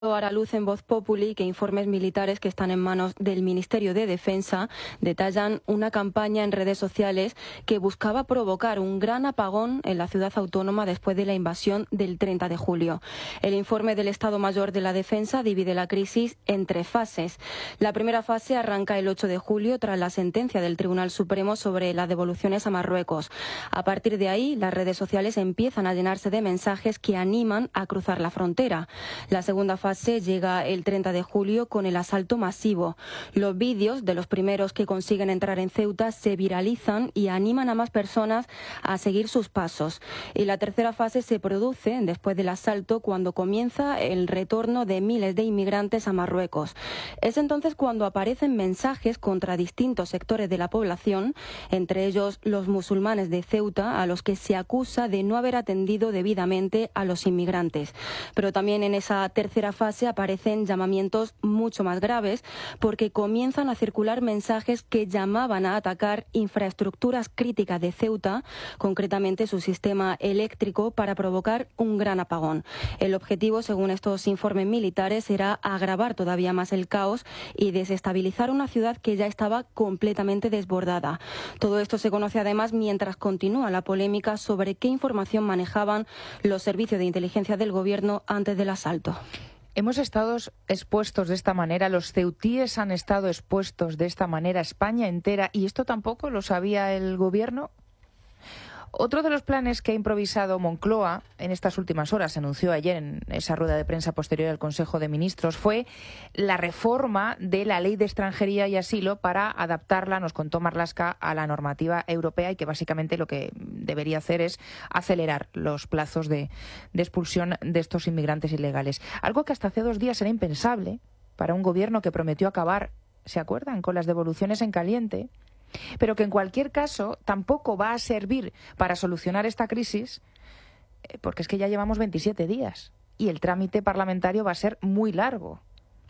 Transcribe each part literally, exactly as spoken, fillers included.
A la luz en Voz Populi que informes militares que están en manos del Ministerio de Defensa detallan una campaña en redes sociales que buscaba provocar un gran apagón en la ciudad autónoma después de la invasión del treinta de julio. El informe del Estado Mayor de la Defensa divide la crisis en tres fases. La primera fase arranca el ocho de julio tras la sentencia del Tribunal Supremo sobre las devoluciones a Marruecos. A partir de ahí, las redes sociales empiezan a llenarse de mensajes que animan a cruzar la frontera. La segunda fase llega el treinta de julio con el asalto masivo. Los vídeos de los primeros que consiguen entrar en Ceuta se viralizan y animan a más personas a seguir sus pasos. Y la tercera fase se produce después del asalto, cuando comienza el retorno de miles de inmigrantes a Marruecos. Es entonces cuando aparecen mensajes contra distintos sectores de la población, entre ellos los musulmanes de Ceuta, a los que se acusa de no haber atendido debidamente a los inmigrantes. Pero también en esa tercera fase fase aparecen llamamientos mucho más graves, porque comienzan a circular mensajes que llamaban a atacar infraestructuras críticas de Ceuta, concretamente su sistema eléctrico, para provocar un gran apagón. El objetivo, según estos informes militares, era agravar todavía más el caos y desestabilizar una ciudad que ya estaba completamente desbordada. Todo esto se conoce además mientras continúa la polémica sobre qué información manejaban los servicios de inteligencia del gobierno antes del asalto. Hemos estado expuestos de esta manera, los ceutíes han estado expuestos de esta manera, España entera, y esto tampoco lo sabía el gobierno. Otro de los planes que ha improvisado Moncloa en estas últimas horas, se anunció ayer en esa rueda de prensa posterior al Consejo de Ministros, fue la reforma de la Ley de Extranjería y Asilo para adaptarla, nos contó Marlaska, a la normativa europea, y que básicamente lo que debería hacer es acelerar los plazos de, de expulsión de estos inmigrantes ilegales. Algo que hasta hace dos días era impensable para un gobierno que prometió acabar, ¿se acuerdan?, con las devoluciones en caliente, pero que en cualquier caso tampoco va a servir para solucionar esta crisis, porque es que ya llevamos veintisiete días y el trámite parlamentario va a ser muy largo.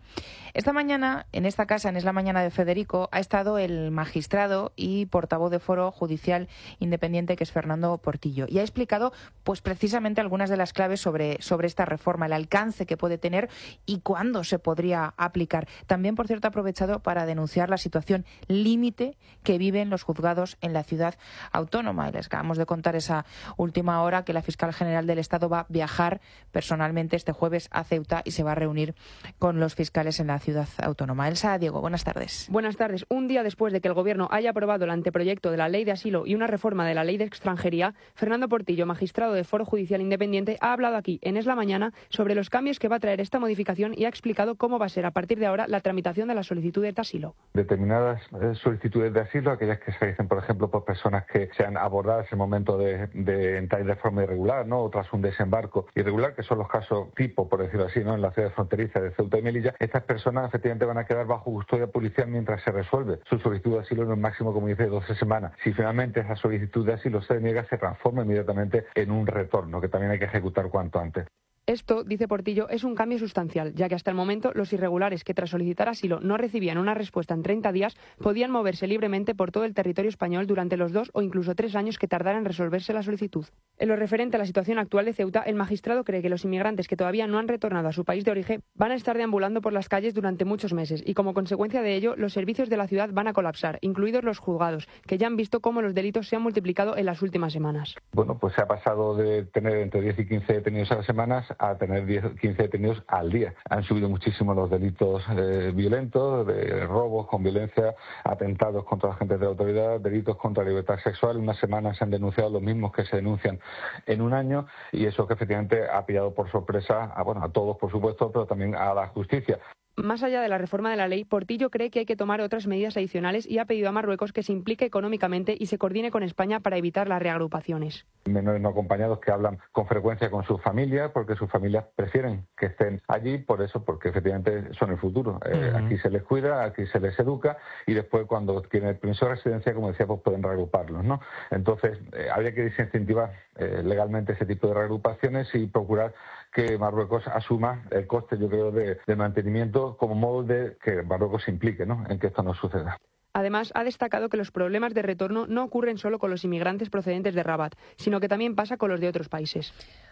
Esta mañana, en esta casa, en Es la Mañana de Federico, ha estado el magistrado y portavoz de Foro Judicial Independiente, que es Fernando Portillo, y ha explicado pues precisamente algunas de las claves sobre, sobre esta reforma, el alcance que puede tener y cuándo se podría aplicar. También, por cierto, ha aprovechado para denunciar la situación límite que viven los juzgados en la ciudad autónoma. Y les acabamos de contar esa última hora que la fiscal general del Estado va a viajar personalmente este jueves a Ceuta y se va a reunir con los fiscales en la ciudad autónoma. Elsa, Diego, buenas tardes. Buenas tardes. Un día después de que el Gobierno haya aprobado el anteproyecto de la Ley de Asilo y una reforma de la Ley de Extranjería, Fernando Portillo, magistrado de Foro Judicial Independiente, ha hablado aquí en Es la Mañana sobre los cambios que va a traer esta modificación y ha explicado cómo va a ser a partir de ahora la tramitación de las solicitudes de asilo. Determinadas eh, solicitudes de asilo, aquellas que se realizan, por ejemplo, por personas que sean abordadas en el momento de, de entrar de forma irregular, ¿no?, o tras un desembarco irregular, que son los casos tipo, por decirlo así, ¿no?, en la ciudad fronteriza de Ceuta y Melilla. Estas personas efectivamente van a quedar bajo custodia policial mientras se resuelve su solicitud de asilo en un máximo, como dice, de doce semanas. Si finalmente esa solicitud de asilo se deniega, se transforma inmediatamente en un retorno, que también hay que ejecutar cuanto antes. Esto, dice Portillo, es un cambio sustancial, ya que hasta el momento los irregulares que tras solicitar asilo no recibían una respuesta en treinta días podían moverse libremente por todo el territorio español durante los dos o incluso tres años que tardara en resolverse la solicitud. En lo referente a la situación actual de Ceuta, el magistrado cree que los inmigrantes que todavía no han retornado a su país de origen van a estar deambulando por las calles durante muchos meses y, como consecuencia de ello, los servicios de la ciudad van a colapsar, incluidos los juzgados, que ya han visto cómo los delitos se han multiplicado en las últimas semanas. Bueno, pues se ha pasado de tener entre diez y quince detenidos a las semanas a tener diez o quince detenidos al día. Han subido muchísimo los delitos eh, violentos, de robos con violencia, atentados contra la gente de la autoridad, delitos contra la libertad sexual. En una semana se han denunciado los mismos que se denuncian en un año, y eso que efectivamente ha pillado por sorpresa a, bueno, a todos, por supuesto, pero también a la justicia. Más allá de la reforma de la ley, Portillo cree que hay que tomar otras medidas adicionales y ha pedido a Marruecos que se implique económicamente y se coordine con España para evitar las reagrupaciones. Menores no acompañados que hablan con frecuencia con sus familias, porque sus familias prefieren que estén allí, por eso, porque efectivamente son el futuro. Eh, uh-huh. Aquí se les cuida, aquí se les educa, y después, cuando tienen el permiso de residencia, como decía, pues pueden reagruparlos, ¿no? Entonces, eh, habría que desincentivar eh, legalmente ese tipo de reagrupaciones y procurar que Marruecos asuma el coste, yo creo, de, de mantenimiento, como modo de que Marruecos se implique, ¿no?, en que esto no suceda. Además, ha destacado que los problemas de retorno no ocurren solo con los inmigrantes procedentes de Rabat, sino que también pasa con los de otros países.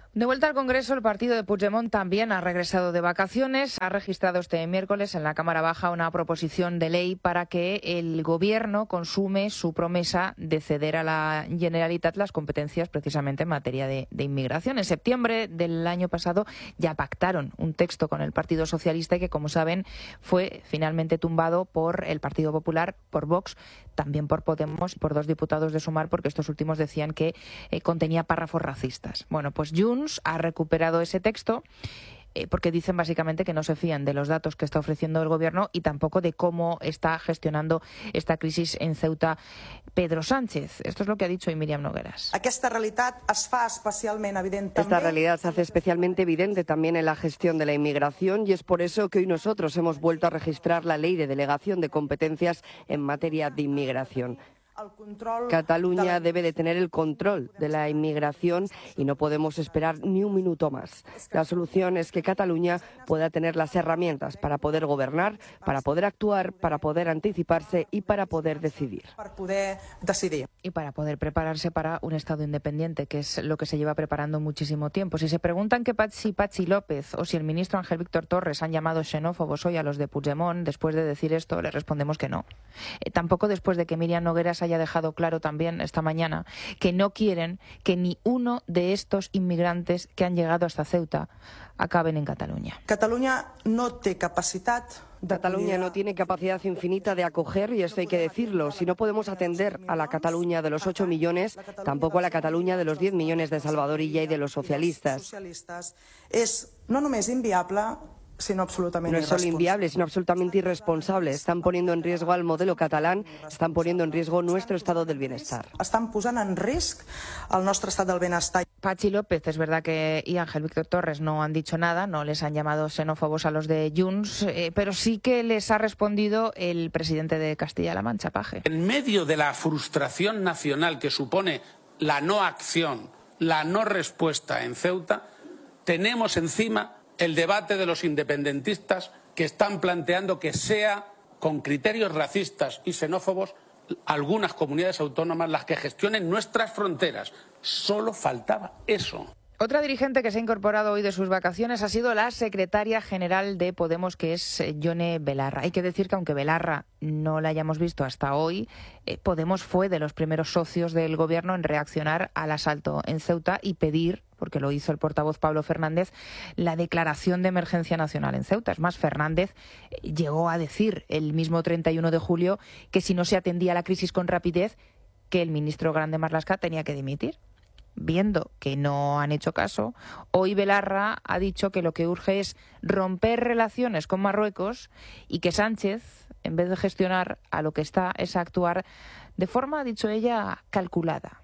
De vuelta al Congreso, el partido de Puigdemont también ha regresado de vacaciones. Ha registrado este miércoles en la Cámara Baja una proposición de ley para que el Gobierno consume su promesa de ceder a la Generalitat las competencias precisamente en materia de, de inmigración. En septiembre del año pasado ya pactaron un texto con el Partido Socialista que, como saben, fue finalmente tumbado por el Partido Popular, por Vox, también por Podemos y por dos diputados de Sumar, porque estos últimos decían que eh, contenía párrafos racistas. Bueno, pues Junts ha recuperado ese texto eh, porque dicen básicamente que no se fían de los datos que está ofreciendo el Gobierno y tampoco de cómo está gestionando esta crisis en Ceuta Pedro Sánchez. Esto es lo que ha dicho hoy Míriam Nogueras. Esta realidad es fa especialmente evidente. Esta realidad se hace especialmente evidente también en la gestión de la inmigración y es por eso que hoy nosotros hemos vuelto a registrar la Ley de Delegación de Competencias en materia de inmigración. Cataluña debe de tener el control de la inmigración y no podemos esperar ni un minuto más. La solución es que Cataluña pueda tener las herramientas para poder gobernar, para poder actuar, para poder anticiparse y para poder decidir. Y para poder prepararse para un Estado independiente, que es lo que se lleva preparando muchísimo tiempo. Si se preguntan que si Patxi López o si el ministro Ángel Víctor Torres han llamado xenófobos hoy a los de Puigdemont, después de decir esto, les respondemos que no. Eh, tampoco después de que Míriam Nogueras haya dejado claro también esta mañana que no quieren que ni uno de estos inmigrantes que han llegado hasta Ceuta acaben en Cataluña. Cataluña no tiene capacidad Cataluña no tiene capacidad infinita de acoger, y esto hay que decirlo. Si no podemos atender a la Cataluña de los ocho millones, tampoco a la Cataluña de los diez millones de Salvador Illa y de los socialistas. Es no només inviable, sino absolutamente no es solo inviable, sino absolutamente irresponsable. Están poniendo en riesgo al modelo catalán, están poniendo en riesgo nuestro estado del bienestar. Están posando en riesgo al nuestro estado del bienestar. Patxi López, es verdad que y Ángel Víctor Torres no han dicho nada, no les han llamado xenófobos a los de Junts, eh, pero sí que les ha respondido el presidente de Castilla-La Mancha, Paje. En medio de la frustración nacional que supone la no acción, la no respuesta en Ceuta, tenemos encima el debate de los independentistas que están planteando que sea con criterios racistas y xenófobos algunas comunidades autónomas las que gestionen nuestras fronteras. Solo faltaba eso. Otra dirigente que se ha incorporado hoy de sus vacaciones ha sido la secretaria general de Podemos, que es Yone Belarra. Hay que decir que aunque Belarra no la hayamos visto hasta hoy, eh, Podemos fue de los primeros socios del Gobierno en reaccionar al asalto en Ceuta y pedir, porque lo hizo el portavoz Pablo Fernández, la declaración de emergencia nacional en Ceuta. Es más, Fernández llegó a decir el mismo treinta y uno de julio que si no se atendía a la crisis con rapidez, que el ministro Grande Marlaska tenía que dimitir. Viendo que no han hecho caso, hoy Belarra ha dicho que lo que urge es romper relaciones con Marruecos y que Sánchez, en vez de gestionar, a lo que está es a actuar de forma, ha dicho ella, calculada.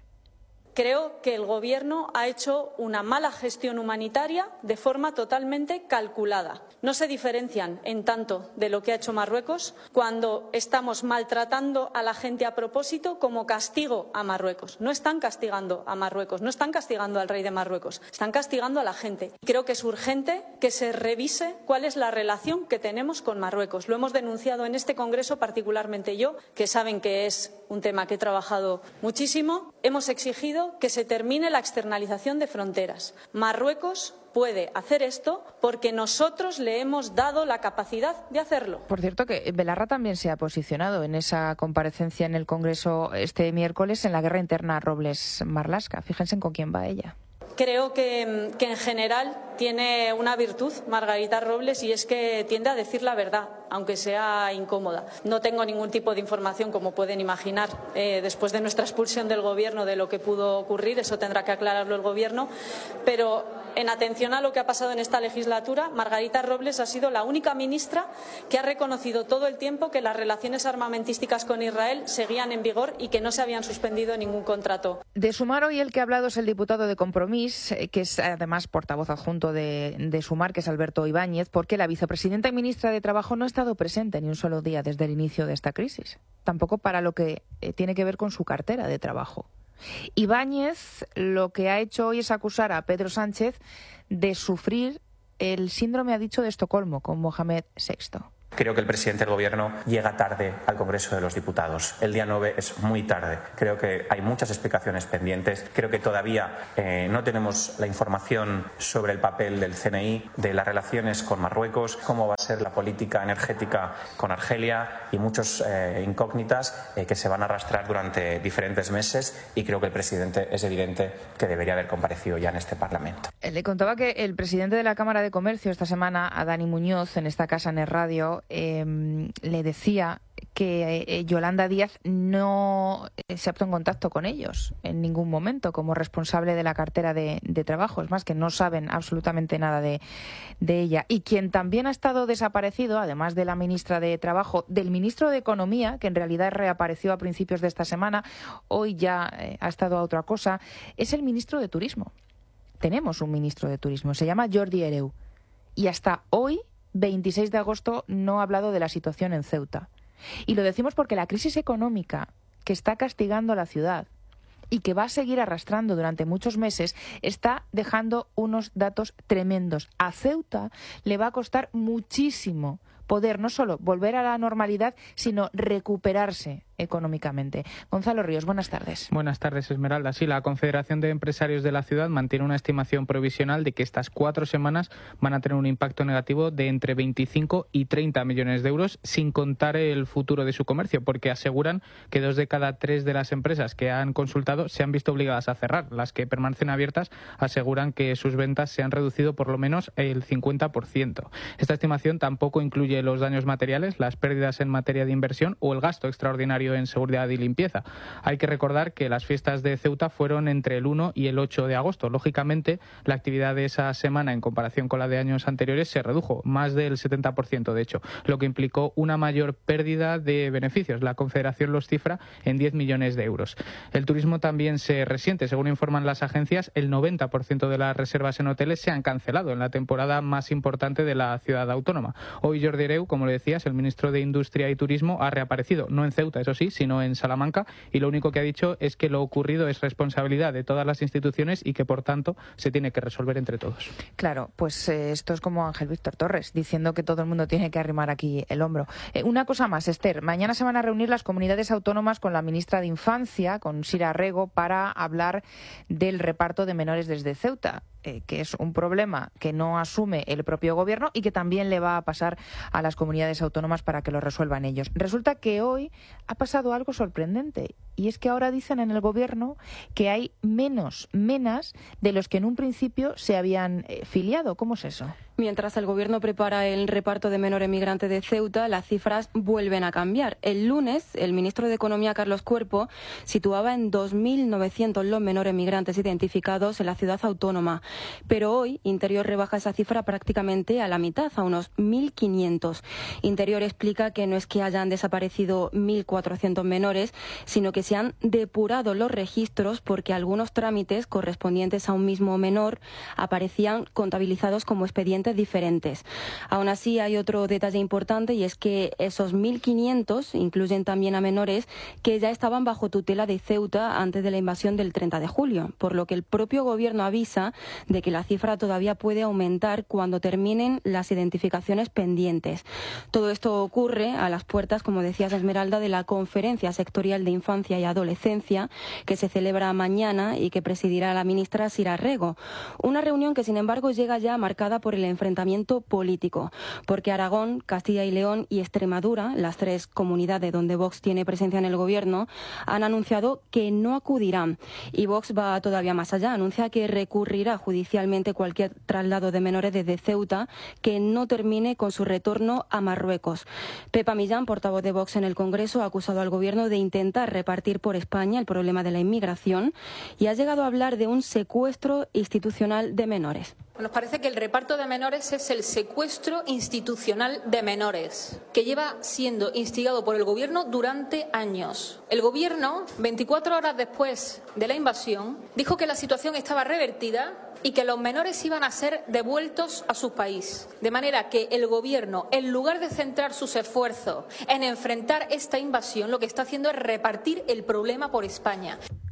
Creo que el Gobierno ha hecho una mala gestión humanitaria de forma totalmente calculada. No se diferencian en tanto de lo que ha hecho Marruecos cuando estamos maltratando a la gente a propósito como castigo a Marruecos. No están castigando a Marruecos, no están castigando al rey de Marruecos, están castigando a la gente. Creo que es urgente que se revise cuál es la relación que tenemos con Marruecos. Lo hemos denunciado en este Congreso, particularmente yo, que saben que es un tema que he trabajado muchísimo. Hemos exigido que se termine la externalización de fronteras. Marruecos puede hacer esto porque nosotros le hemos dado la capacidad de hacerlo. Por cierto, que Belarra también se ha posicionado en esa comparecencia en el Congreso este miércoles en la guerra interna Robles-Marlaska. Fíjense con quién va ella. Creo que, que en general tiene una virtud Margarita Robles y es que tiende a decir la verdad, aunque sea incómoda. No tengo ningún tipo de información, como pueden imaginar, eh, después de nuestra expulsión del Gobierno de lo que pudo ocurrir, eso tendrá que aclararlo el Gobierno, pero en atención a lo que ha pasado en esta legislatura, Margarita Robles ha sido la única ministra que ha reconocido todo el tiempo que las relaciones armamentísticas con Israel seguían en vigor y que no se habían suspendido ningún contrato. De Sumar, hoy el que ha hablado es el diputado de Compromís, que es además portavoz adjunto de, de Sumar, que es Alberto Ibáñez, porque la vicepresidenta y ministra de Trabajo no ha estado presente ni un solo día desde el inicio de esta crisis, tampoco para lo que eh, tiene que ver con su cartera de trabajo. Ibáñez lo que ha hecho hoy es acusar a Pedro Sánchez de sufrir el síndrome, ha dicho, de Estocolmo con Mohamed sexto. Creo que el presidente del Gobierno llega tarde al Congreso de los Diputados. El día nueve es muy tarde. Creo que hay muchas explicaciones pendientes. Creo que todavía eh, no tenemos la información sobre el papel del C N I, de las relaciones con Marruecos, cómo va a ser la política energética con Argelia y muchas eh, incógnitas eh, que se van a arrastrar durante diferentes meses, y creo que el presidente es evidente que debería haber comparecido ya en este Parlamento. Le contaba que el presidente de la Cámara de Comercio esta semana, a Dani Muñoz, en esta casa en el radio, eh, le decía que eh, Yolanda Díaz no se ha puesto en contacto con ellos en ningún momento como responsable de la cartera de, de trabajo. Es más, que no saben absolutamente nada de, de ella. Y quien también ha estado desaparecido, además de la ministra de Trabajo, del ministro de Economía, que en realidad reapareció a principios de esta semana, hoy ya eh, ha estado a otra cosa, es el ministro de Turismo. Tenemos un ministro de Turismo, se llama Jordi Hereu. Y hasta hoy, veintiséis de agosto, no ha hablado de la situación en Ceuta. Y lo decimos porque la crisis económica que está castigando a la ciudad y que va a seguir arrastrando durante muchos meses está dejando unos datos tremendos. A Ceuta le va a costar muchísimo poder no solo volver a la normalidad, sino recuperarse económicamente. Gonzalo Ríos, buenas tardes. Buenas tardes, Esmeralda. Sí, la Confederación de Empresarios de la ciudad mantiene una estimación provisional de que estas cuatro semanas van a tener un impacto negativo de entre veinticinco y treinta millones de euros, sin contar el futuro de su comercio, porque aseguran que dos de cada tres de las empresas que han consultado se han visto obligadas a cerrar. Las que permanecen abiertas aseguran que sus ventas se han reducido por lo menos el cincuenta por ciento. Esta estimación tampoco incluye los daños materiales, las pérdidas en materia de inversión o el gasto extraordinario en seguridad y limpieza. Hay que recordar que las fiestas de Ceuta fueron entre el uno y el ocho de agosto. Lógicamente, la actividad de esa semana en comparación con la de años anteriores se redujo, más del setenta por ciento de hecho, lo que implicó una mayor pérdida de beneficios. La Confederación los cifra en diez millones de euros. El turismo también se resiente. Según informan las agencias, el noventa por ciento de las reservas en hoteles se han cancelado en la temporada más importante de la ciudad autónoma. Hoy Jordi Hereu, como le decías, el ministro de Industria y Turismo, ha reaparecido, no en Ceuta, eso sí, sino en Salamanca, y lo único que ha dicho es que lo ocurrido es responsabilidad de todas las instituciones y que, por tanto, se tiene que resolver entre todos. Claro, pues eh, esto es como Ángel Víctor Torres, diciendo que todo el mundo tiene que arrimar aquí el hombro. Eh, una cosa más, Esther, mañana se van a reunir las comunidades autónomas con la ministra de Infancia, con Sira Rego, para hablar del reparto de menores desde Ceuta, eh, que es un problema que no asume el propio gobierno y que también le va a pasar a las comunidades autónomas para que lo resuelvan ellos. Resulta que hoy ha pasado algo sorprendente, y es que ahora dicen en el gobierno que hay menos menas de los que en un principio se habían eh, filiado. ¿Cómo es eso? Mientras el gobierno prepara el reparto de menores migrantes de Ceuta, las cifras vuelven a cambiar. El lunes, el ministro de Economía, Carlos Cuerpo, situaba en dos mil novecientos los menores migrantes identificados en la ciudad autónoma. Pero hoy, Interior rebaja esa cifra prácticamente a la mitad, a unos mil quinientos. Interior explica que no es que hayan desaparecido mil cuatrocientos menores, sino que se han depurado los registros porque algunos trámites correspondientes a un mismo menor aparecían contabilizados como expedientes diferentes. Aún así, hay otro detalle importante, y es que esos mil quinientos incluyen también a menores que ya estaban bajo tutela de Ceuta antes de la invasión del treinta de julio, por lo que el propio gobierno avisa de que la cifra todavía puede aumentar cuando terminen las identificaciones pendientes. Todo esto ocurre a las puertas, como decías, Esmeralda, de la Conferencia Sectorial de Infancia y Adolescencia, que se celebra mañana y que presidirá la ministra Sira Rego. Una reunión que, sin embargo, llega ya marcada por el enfrentamiento político, porque Aragón, Castilla y León y Extremadura, las tres comunidades donde Vox tiene presencia en el gobierno, han anunciado que no acudirán. Y Vox va todavía más allá, anuncia que recurrirá judicialmente cualquier traslado de menores desde Ceuta que no termine con su retorno a Marruecos. Pepa Millán, portavoz de Vox en el Congreso, ha acusado al gobierno de intentar repartir por España el problema de la inmigración y ha llegado a hablar de un secuestro institucional de menores. Nos parece que el reparto de menores es el secuestro institucional de menores, que lleva siendo instigado por el Gobierno durante años. El Gobierno, veinticuatro horas después de la invasión, dijo que la situación estaba revertida y que los menores iban a ser devueltos a su país. De manera que el Gobierno, en lugar de centrar sus esfuerzos en enfrentar esta invasión, lo que está haciendo es repartir el problema por España.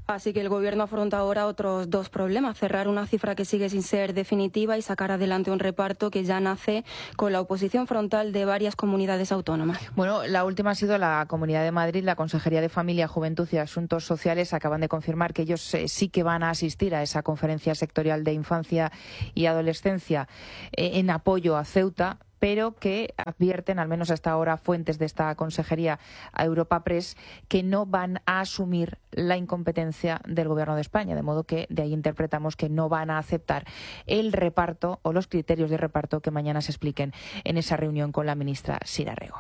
Así que el Gobierno afronta ahora otros dos problemas: cerrar una cifra que sigue sin ser definitiva y sacar adelante un reparto que ya nace con la oposición frontal de varias comunidades autónomas. Bueno, la última ha sido la Comunidad de Madrid. La Consejería de Familia, Juventud y Asuntos Sociales acaban de confirmar que ellos eh, sí que van a asistir a esa conferencia sectorial de infancia y adolescencia eh, en apoyo a Ceuta, pero que advierten, al menos hasta ahora, fuentes de esta consejería a Europa Press, que no van a asumir la incompetencia del Gobierno de España, de modo que de ahí interpretamos que no van a aceptar el reparto o los criterios de reparto que mañana se expliquen en esa reunión con la ministra Sira Rego.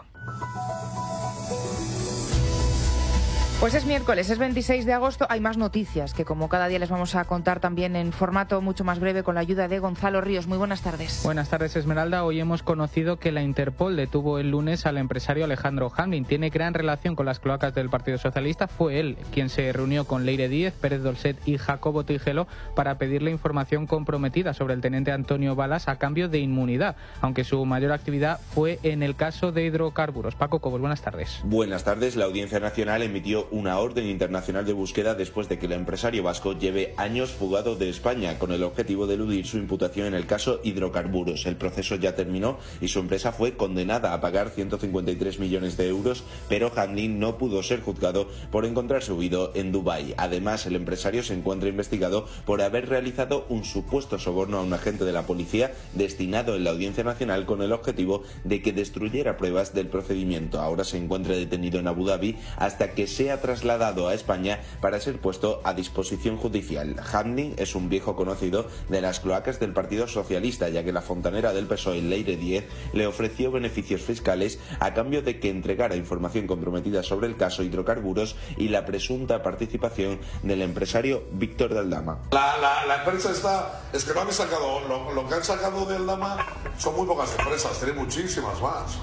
Pues es miércoles, es veintiséis de agosto, hay más noticias que como cada día les vamos a contar también en formato mucho más breve con la ayuda de Gonzalo Ríos. Muy buenas tardes. Buenas tardes, Esmeralda. Hoy hemos conocido que la Interpol detuvo el lunes al empresario Alejandro Hamlin. Tiene gran relación con las cloacas del Partido Socialista. Fue él quien se reunió con Leire Díez, Pérez Dolcet y Jacobo Tigelo para pedirle información comprometida sobre el teniente Antonio Balas a cambio de inmunidad, aunque su mayor actividad fue en el caso de hidrocarburos. Paco Cobos, buenas tardes. Buenas tardes. La Audiencia Nacional emitió una orden internacional de búsqueda después de que el empresario vasco lleve años fugado de España con el objetivo de eludir su imputación en el caso hidrocarburos. El proceso ya terminó y su empresa fue condenada a pagar ciento cincuenta y tres millones de euros, pero Hamlin no pudo ser juzgado por encontrarse huido en Dubái. Además, el empresario se encuentra investigado por haber realizado un supuesto soborno a un agente de la policía destinado en la Audiencia Nacional con el objetivo de que destruyera pruebas del procedimiento. Ahora se encuentra detenido en Abu Dhabi hasta que sea trasladado a España para ser puesto a disposición judicial. Hamlin es un viejo conocido de las cloacas del Partido Socialista, ya que la fontanera del P S O E, Leire Díez, le ofreció beneficios fiscales a cambio de que entregara información comprometida sobre el caso hidrocarburos y la presunta participación del empresario Víctor de Aldama. La, la, la empresa está, es que no han sacado, lo, lo que han sacado de Aldama son muy pocas empresas, tienen muchísimas más.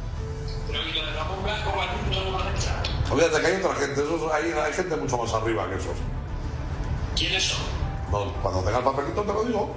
Pero ¿y lo de Ramón Blanco va a mucho más hecha? Olvídate que hay otra gente, esos, hay, hay gente mucho más arriba que esos. ¿Quiénes son? No, cuando tenga el papelito te lo digo.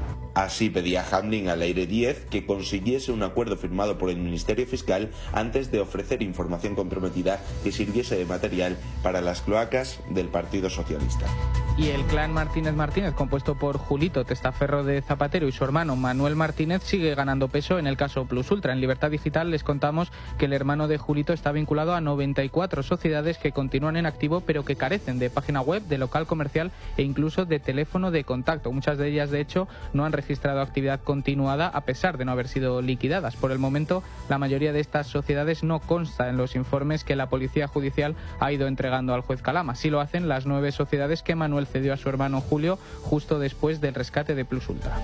Así pedía Hamlin a Leire Díez que consiguiese un acuerdo firmado por el Ministerio Fiscal antes de ofrecer información comprometida que sirviese de material para las cloacas del Partido Socialista. Y el clan Martínez Martínez, compuesto por Julito, testaferro de Zapatero, y su hermano Manuel Martínez, sigue ganando peso en el caso Plus Ultra. En Libertad Digital les contamos que el hermano de Julito está vinculado a noventa y cuatro sociedades que continúan en activo, pero que carecen de página web, de local comercial e incluso de teléfono de contacto. Muchas de ellas, de hecho, no han registrado actividad continuada a pesar de no haber sido liquidadas. Por el momento, la mayoría de estas sociedades no consta en los informes que la Policía Judicial ha ido entregando al juez Calama. Sí lo hacen las nueve sociedades que Manuel cedió a su hermano Julio justo después del rescate de Plus Ultra.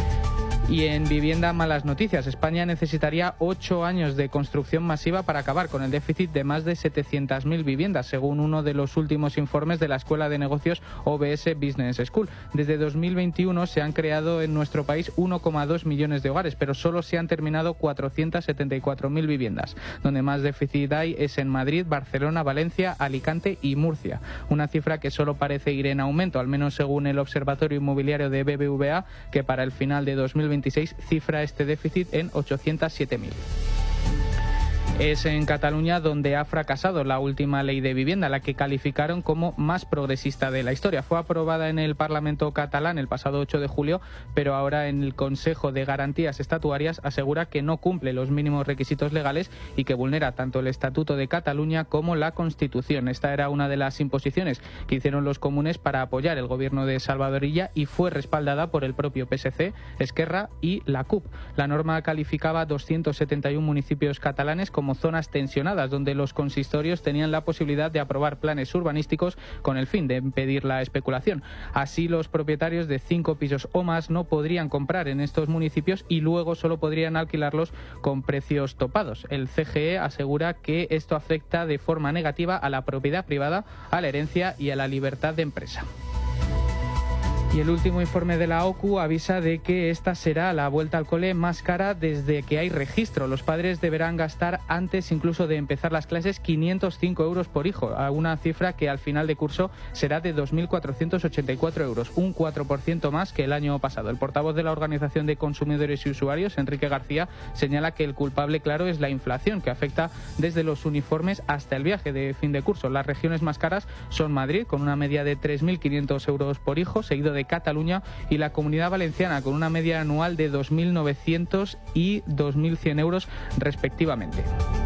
Y en vivienda, malas noticias. España necesitaría ocho años de construcción masiva para acabar con el déficit de más de setecientas mil viviendas, según uno de los últimos informes de la Escuela de Negocios O B S Business School. Desde dos mil veintiuno se han creado en nuestro país uno coma dos millones de hogares, pero solo se han terminado cuatrocientas setenta y cuatro mil viviendas. Donde más déficit hay es en Madrid, Barcelona, Valencia, Alicante y Murcia. Una cifra que solo parece ir en aumento, al menos según el Observatorio Inmobiliario de B B V A, que para el final de dos mil veintiséis cifra este déficit en ochocientas siete mil. Es en Cataluña donde ha fracasado la última ley de vivienda, la que calificaron como más progresista de la historia. Fue aprobada en el Parlamento catalán el pasado ocho de julio, pero ahora en el Consejo de Garantías Estatutarias asegura que no cumple los mínimos requisitos legales y que vulnera tanto el Estatuto de Cataluña como la Constitución. Esta era una de las imposiciones que hicieron los comunes para apoyar el gobierno de Salvador Illa y fue respaldada por el propio P S C, Esquerra y la C U P. La norma calificaba doscientos setenta y uno municipios catalanes como como zonas tensionadas, donde los consistorios tenían la posibilidad de aprobar planes urbanísticos con el fin de impedir la especulación. Así, los propietarios de cinco pisos o más no podrían comprar en estos municipios y luego solo podrían alquilarlos con precios topados. El C G E asegura que esto afecta de forma negativa a la propiedad privada, a la herencia y a la libertad de empresa. Y el último informe de la OCU avisa de que esta será la vuelta al cole más cara desde que hay registro. Los padres deberán gastar, antes incluso de empezar las clases, quinientos cinco euros por hijo, una cifra que al final de curso será de dos mil cuatrocientos ochenta y cuatro euros, un cuatro por ciento más que el año pasado. El portavoz de la Organización de Consumidores y Usuarios, Enrique García, señala que el culpable claro es la inflación, que afecta desde los uniformes hasta el viaje de fin de curso. Las regiones más caras son Madrid, con una media de tres mil quinientos euros por hijo, seguido de Cataluña, y la Comunidad Valenciana, con una media anual de dos mil novecientos y dos mil cien euros respectivamente.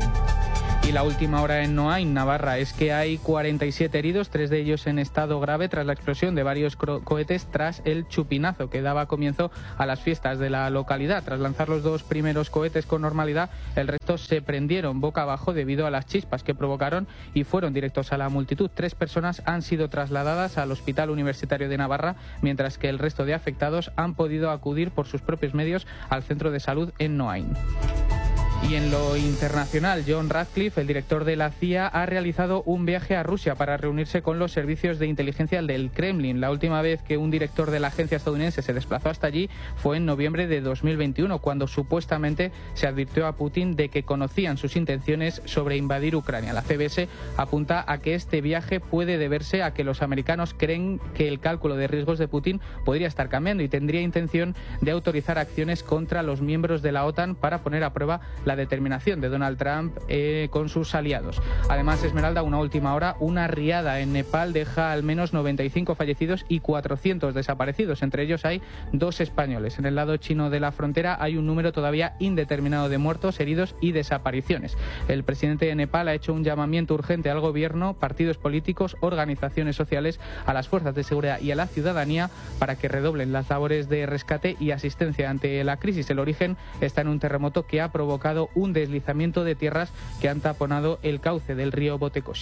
Y la última hora en Noain, Navarra, es que hay cuarenta y siete heridos, tres de ellos en estado grave tras la explosión de varios cohetes tras el chupinazo que daba comienzo a las fiestas de la localidad. Tras lanzar los dos primeros cohetes con normalidad, el resto se prendieron boca abajo debido a las chispas que provocaron y fueron directos a la multitud. Tres personas han sido trasladadas al Hospital Universitario de Navarra, mientras que el resto de afectados han podido acudir por sus propios medios al centro de salud en Noain. Y en lo internacional, John Ratcliffe, el director de la C I A, ha realizado un viaje a Rusia para reunirse con los servicios de inteligencia del Kremlin. La última vez que un director de la agencia estadounidense se desplazó hasta allí fue en noviembre de dos mil veintiuno, cuando supuestamente se advirtió a Putin de que conocían sus intenciones sobre invadir Ucrania. La C B S apunta a que este viaje puede deberse a que los americanos creen que el cálculo de riesgos de Putin podría estar cambiando y tendría intención de autorizar acciones contra los miembros de la OTAN para poner a prueba la determinación de Donald Trump eh, con sus aliados. Además, Esmeralda, una última hora, una riada en Nepal deja al menos noventa y cinco fallecidos y cuatrocientos desaparecidos. Entre ellos hay dos españoles. En el lado chino de la frontera hay un número todavía indeterminado de muertos, heridos y desapariciones. El presidente de Nepal ha hecho un llamamiento urgente al gobierno, partidos políticos, organizaciones sociales, a las fuerzas de seguridad y a la ciudadanía para que redoblen las labores de rescate y asistencia ante la crisis. El origen está en un terremoto que ha provocado un deslizamiento de tierras que han taponado el cauce del río Botecoshi.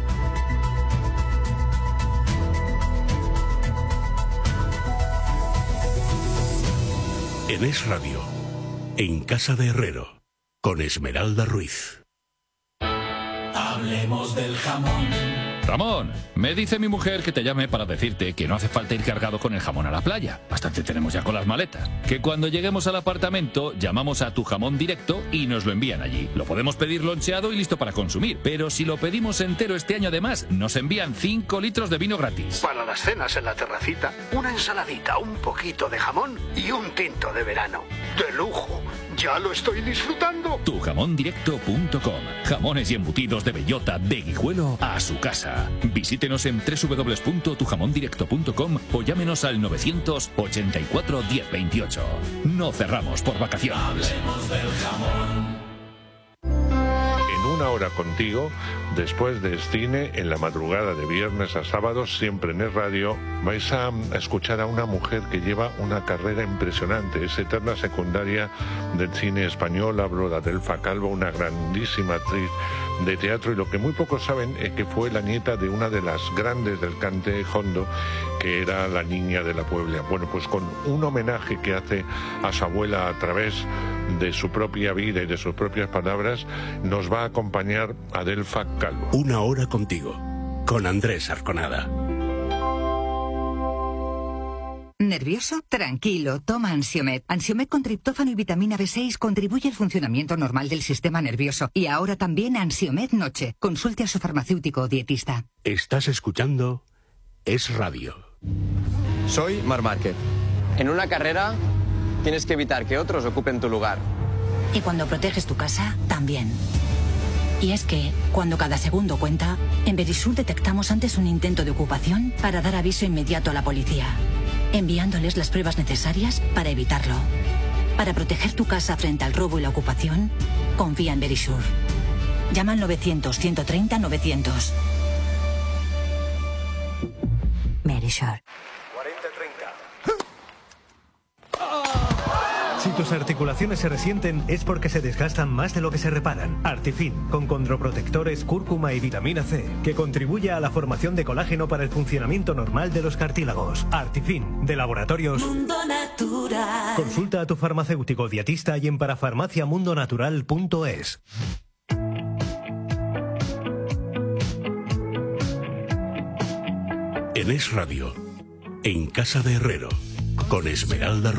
En Es Radio, en Casa de Herrero, con Esmeralda Ruiz. Hablemos del jamón. Ramón, me dice mi mujer que te llame para decirte que no hace falta ir cargado con el jamón a la playa. Bastante tenemos ya con las maletas. Que cuando lleguemos al apartamento llamamos a Tu Jamón Directo y nos lo envían allí. Lo podemos pedir loncheado y listo para consumir. Pero si lo pedimos entero este año además, nos envían cinco litros de vino gratis. Para las cenas en la terracita, una ensaladita, un poquito de jamón y un tinto de verano. ¡De lujo! ¡Ya lo estoy disfrutando! tu jamón directo punto com. Jamones y embutidos de bellota, de Guijuelo a su casa. Visítenos en doble u doble u doble u punto tu jamón directo punto com o llámenos al novecientos ochenta y cuatro diez veintiocho. No cerramos por vacaciones. Hablemos del jamón. Una hora contigo, después de cine, en la madrugada de viernes a sábado, siempre en Es Radio, vais a escuchar a una mujer que lleva una carrera impresionante. Es eterna secundaria del cine español. Hablo de Adelfa Calvo, una grandísima actriz de teatro, y lo que muy pocos saben es que fue la nieta de una de las grandes del cante hondo, que era la Niña de la Puebla. Bueno, pues con un homenaje que hace a su abuela a través de su propia vida y de sus propias palabras, nos va a acompañar Adelfa Calvo. Una hora contigo, con Andrés Arconada. ¿Nervioso? Tranquilo, toma Ansiomed. Ansiomed con triptófano y vitamina B seis contribuye al funcionamiento normal del sistema nervioso. Y ahora también Ansiomed Noche. Consulte a su farmacéutico o dietista. Estás escuchando Es Radio. Soy Marc Márquez. En una carrera tienes que evitar que otros ocupen tu lugar. Y cuando proteges tu casa, también. Y es que, cuando cada segundo cuenta, en Verisur detectamos antes un intento de ocupación para dar aviso inmediato a la policía, enviándoles las pruebas necesarias para evitarlo. Para proteger tu casa frente al robo y la ocupación, confía en Verisur. Llama al novecientos, ciento treinta, novecientos. Verisur. cuarenta treinta. Si tus articulaciones se resienten es porque se desgastan más de lo que se reparan. Artifin, con condroprotectores, cúrcuma y vitamina C, que contribuye a la formación de colágeno para el funcionamiento normal de los cartílagos. Artifin, de Laboratorios Mundo Natural. Consulta a tu farmacéutico dietista y en parafarmaciamundonatural punto es. En Es Radio, En Casa de Herrero, con Esmeralda